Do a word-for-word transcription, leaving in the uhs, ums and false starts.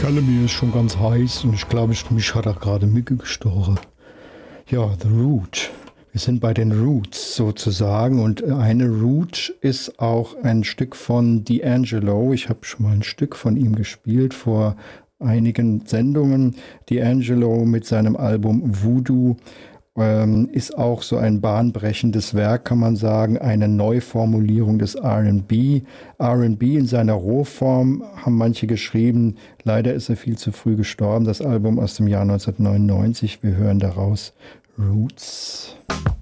Kalle, mir ist schon ganz heiß und ich glaube, ich, mich hat er gerade Mücke gestochen. Ja, The Root. Wir sind bei den Roots sozusagen und eine Root ist auch ein Stück von D'Angelo. Ich habe schon mal ein Stück von ihm gespielt vor einigen Sendungen. D'Angelo mit seinem Album Voodoo ähm, ist auch so ein bahnbrechendes Werk, kann man sagen, eine Neuformulierung des R and B. R and B in seiner Rohform haben manche geschrieben. Leider ist er viel zu früh gestorben. Das Album aus dem Jahr neunzehnhundertneunundneunzig. Wir hören daraus Roots.